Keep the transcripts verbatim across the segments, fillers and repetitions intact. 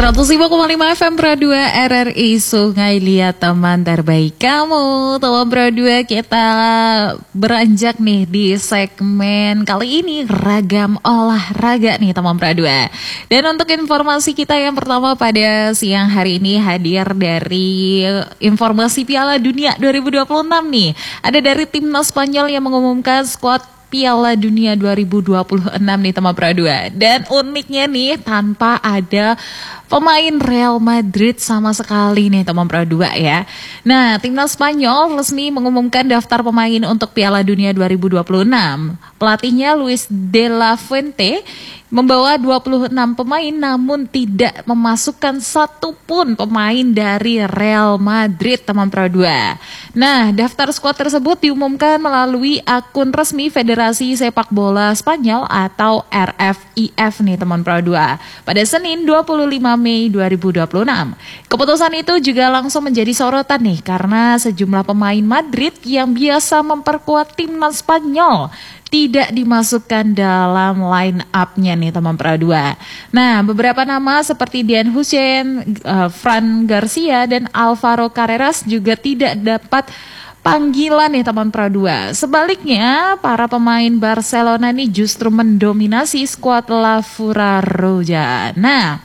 seratus lima koma lima F M Pro dua R R I Sungai Liat, teman terbaik kamu. Teman Pro dua, kita beranjak nih di segmen kali ini ragam olahraga nih teman Pro dua. Dan untuk informasi kita yang pertama pada siang hari ini hadir dari informasi Piala Dunia dua ribu dua puluh enam nih. Ada dari timnas Spanyol yang mengumumkan skuad Piala Dunia dua ribu dua puluh enam nih teman Pro dua. Dan uniknya nih tanpa ada pemain Real Madrid sama sekali nih teman Pro dua ya. Nah, timnas Spanyol resmi mengumumkan daftar pemain untuk Piala Dunia dua ribu dua puluh enam. Pelatihnya Luis de la Fuente membawa dua puluh enam pemain namun tidak memasukkan satu pun pemain dari Real Madrid teman Pro dua. Nah, daftar skuad tersebut diumumkan melalui akun resmi Federasi Sepak Bola Spanyol atau R F I F nih teman Pro dua pada Senin dua puluh lima Mei dua ribu dua puluh enam. Keputusan itu juga langsung menjadi sorotan nih karena sejumlah pemain Madrid yang biasa memperkuat timnas Spanyol tidak dimasukkan dalam line up-nya nih teman Pro dua. Nah, beberapa nama seperti Dian Hussein, uh, Fran Garcia, dan Alvaro Carreras juga tidak dapat panggilan nih teman Pro dua. Sebaliknya, para pemain Barcelona nih justru mendominasi skuad La Fuenlabrada. Nah,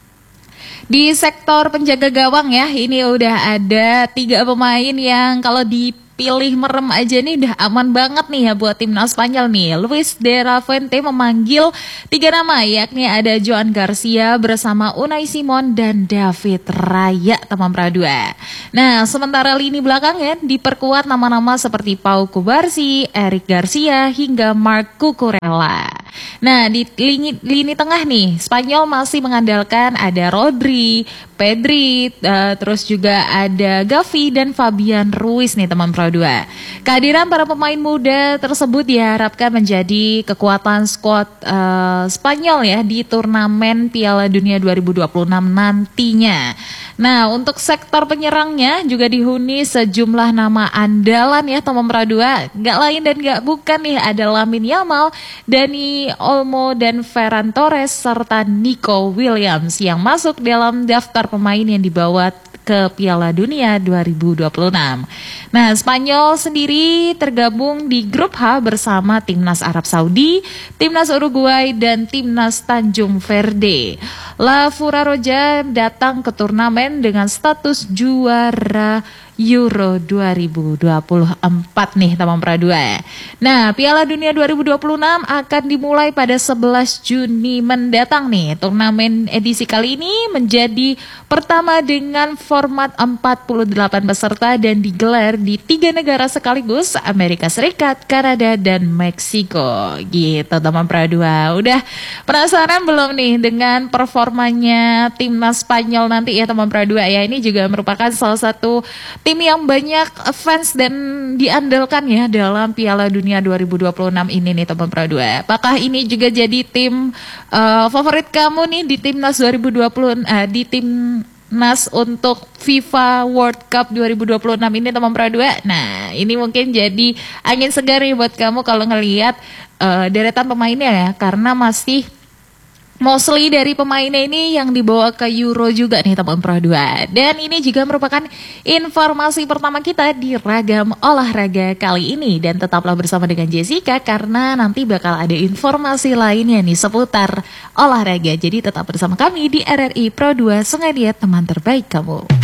di sektor penjaga gawang ya, ini udah ada tiga pemain yang kalau di pilih merem aja nih udah aman banget nih ya buat timnas Spanyol nih. Luis de la Fuente memanggil tiga nama, yakni ada Joan Garcia bersama Unai Simon dan David Raya teman Pro dua. Nah, sementara lini belakangnya diperkuat nama-nama seperti Pau Cubarsí, Eric Garcia hingga Marc Cucurella. Nah, di lini, lini tengah nih Spanyol masih mengandalkan ada Rodri, Pedri, uh, terus juga ada Gavi dan Fabian Ruiz nih teman Pro dua. Kehadiran para pemain muda tersebut diharapkan menjadi kekuatan skuad uh, Spanyol ya di turnamen Piala Dunia dua ribu dua puluh enam nantinya. Nah, untuk sektor penyerangnya juga dihuni sejumlah nama andalan ya teman Pro dua. Gak lain dan gak bukan nih ada Lamine Yamal, Dani Olmo dan Ferran Torres serta Nico Williams yang masuk dalam daftar pemain yang dibawa ke Piala Dunia dua ribu dua puluh enam. Nah, Spanyol sendiri tergabung di grup H bersama timnas Arab Saudi, timnas Uruguay dan timnas Tanjung Verde. La Fuenlabrada datang ke turnamen dengan status juara Euro dua ribu dua puluh empat nih teman Pro dua. Nah, Piala Dunia dua ribu dua puluh enam akan dimulai pada sebelas Juni mendatang nih. Turnamen edisi kali ini menjadi pertama dengan format empat puluh delapan peserta dan digelar di tiga negara sekaligus, Amerika Serikat, Kanada, dan Meksiko. Gitu teman Pro dua. Udah penasaran belum nih dengan performanya timnas Spanyol nanti ya teman Pro dua ya. Ini juga merupakan salah satu tim yang banyak fans dan diandalkan ya dalam Piala Dunia dua ribu dua puluh enam ini nih teman Pro dua. Apakah ini juga jadi tim uh, favorit kamu nih di timnas dua ribu dua puluh uh, di timnas untuk FIFA World Cup dua ribu dua puluh enam ini teman Pro dua? Nah, ini mungkin jadi angin segar nih buat kamu kalau ngelihat uh, deretan pemainnya ya, karena masih mostly dari pemainnya ini yang dibawa ke Euro juga nih teman Pro dua. Dan ini juga merupakan informasi pertama kita di ragam olahraga kali ini. Dan tetaplah bersama dengan Jessica karena nanti bakal ada informasi lainnya nih seputar olahraga. Jadi tetap bersama kami di R R I Pro dua Sungai Liat, teman terbaik kamu.